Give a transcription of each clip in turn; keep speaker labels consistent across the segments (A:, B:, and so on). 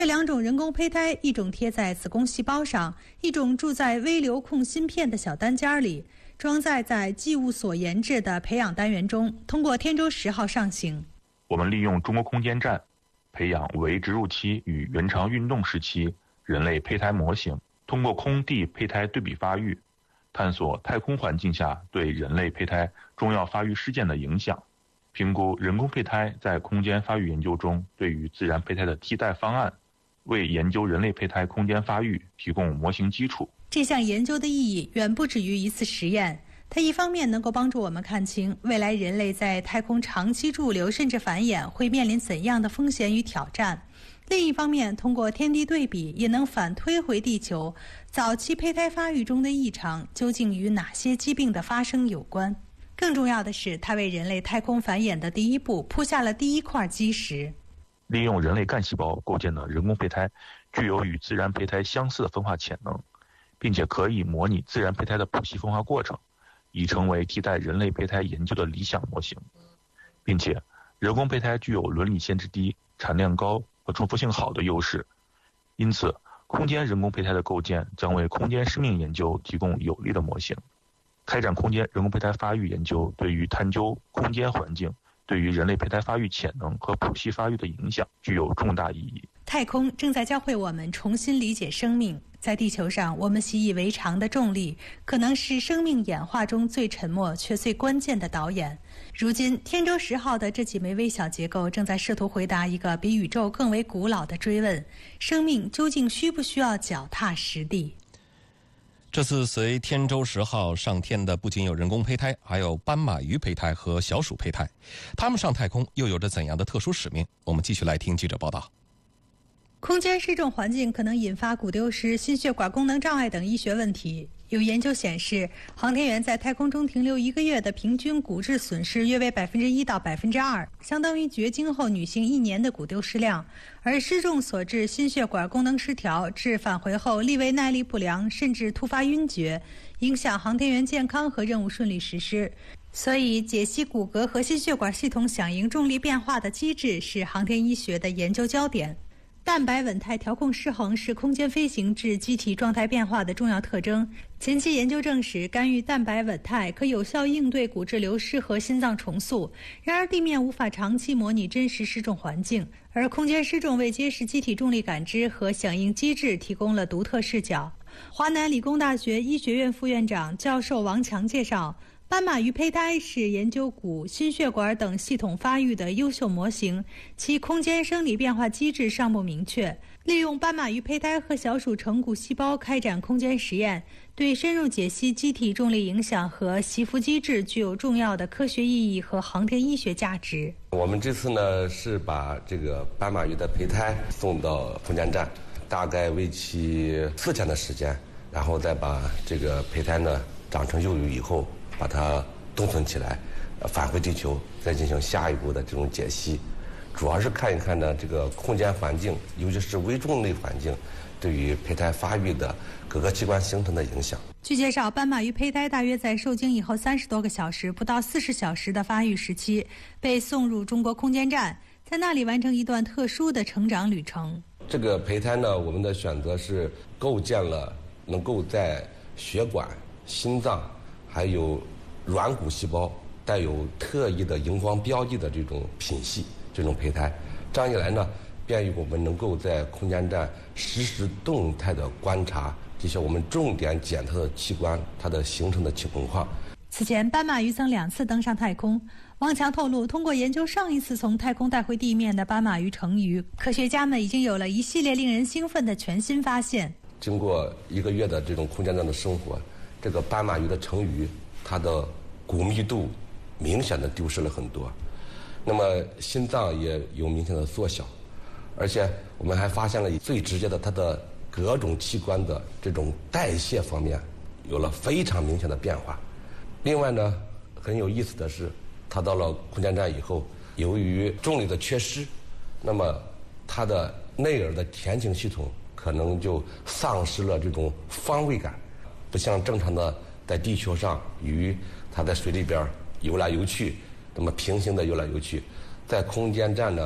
A: 这两种人工胚胎，一种贴在子宫细胞上，一种住在微流控芯片的小单间里，装载在剂物所研制的培养单元中，通过天舟10号上行。
B: 我们利用中国空间站培养为植入期与原肠运动时期人类胚胎模型，通过空地胚胎对比发育，探索太空环境下对人类胚胎重要发育事件的影响，评估人工胚胎在空间发育研究中对于自然胚胎的替代方案，为研究人类胚胎空间发育提供模型基础。
A: 这项研究的意义远不止于一次实验，它一方面能够帮助我们看清未来人类在太空长期驻留甚至繁衍会面临怎样的风险与挑战，另一方面通过天地对比也能反推回地球早期胚胎发育中的异常究竟与哪些疾病的发生有关。更重要的是，它为人类太空繁衍的第一步铺下了第一块基石。
B: 利用人类干细胞构建的人工胚胎具有与自然胚胎相似的分化潜能，并且可以模拟自然胚胎的谱系分化过程，已成为替代人类胚胎研究的理想模型。并且人工胚胎具有伦理限制低、产量高和重复性好的优势，因此空间人工胚胎的构建将为空间生命研究提供有力的模型。开展空间人工胚胎发育研究对于探究空间环境对于人类胚胎发育潜能和谱系发育的影响具有重大意义。
A: 太空正在教会我们重新理解生命。在地球上，我们习以为常的重力可能是生命演化中最沉默却最关键的导演。如今天舟10号的这几枚微小结构正在试图回答一个比宇宙更为古老的追问：生命究竟需不需要脚踏实地？
C: 这次随天舟10号上天的不仅有人工胚胎，还有斑马鱼胚胎和小鼠胚胎。它们上太空又有着怎样的特殊使命？我们继续来听记者报道。
A: 空间失重环境可能引发骨丢失、心血管功能障碍等医学问题。有研究显示，航天员在太空中停留1个月的平均骨质损失约为1%到2%，相当于绝经后女性1年的骨丢失量。而失重所致心血管功能失调，致返回后立位耐力不良，甚至突发晕厥，影响航天员健康和任务顺利实施。所以，解析骨骼和心血管系统响应重力变化的机制是航天医学的研究焦点。蛋白稳态调控失衡是空间飞行致机体状态变化的重要特征。前期研究证实，干预蛋白稳态可有效应对骨质流失和心脏重塑。然而，地面无法长期模拟真实失重环境，而空间失重为揭示机体重力感知和响应机制提供了独特视角。华南理工大学医学院副院长、教授王强介绍，斑马鱼胚胎是研究骨、心血管等系统发育的优秀模型，其空间生理变化机制尚不明确。利用斑马鱼胚胎和小鼠成骨细胞开展空间实验，对深入解析机体重力影响和习服机制具有重要的科学意义和航天医学价值。
D: 我们这次呢是把这个斑马鱼的胚胎送到空间站，大概为期4天的时间，然后再把这个胚胎呢长成幼鱼以后，把它冻存起来，返回地球，再进行下一步的这种解析。主要是看一看呢这个空间环境，尤其是微重力环境对于胚胎发育的各个器官形成的影响。
A: 据介绍，斑马鱼胚胎大约在受精以后30多个小时，不到40小时的发育时期，被送入中国空间站，在那里完成一段特殊的成长旅程。
D: 这个胚胎呢，我们的选择是构建了能够在血管、心脏还有软骨细胞带有特异的荧光标记的这种品系，这种胚胎，这样一来呢，便于我们能够在空间站实时动态的观察这些我们重点检测的器官它的形成的情况。
A: 此前，斑马鱼曾2次登上太空。王强透露，通过研究上一次从太空带回地面的斑马鱼成鱼，科学家们已经有了一系列令人兴奋的全新发现。
D: 经过1个月的这种空间站的生活，这个斑马鱼的成鱼，它的骨密度明显的丢失了很多，那么心脏也有明显的缩小，而且我们还发现了最直接的，它的各种器官的这种代谢方面有了非常明显的变化。另外呢，很有意思的是，它到了空间站以后，由于重力的缺失，那么它的内耳的田径系统可能就丧失了这种方位感，不像正常的在地球上鱼它在水里边游来游去，那么平行的游来游去，在空间站呢，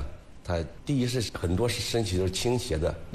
D: 它第一是很多是身体都是倾斜的。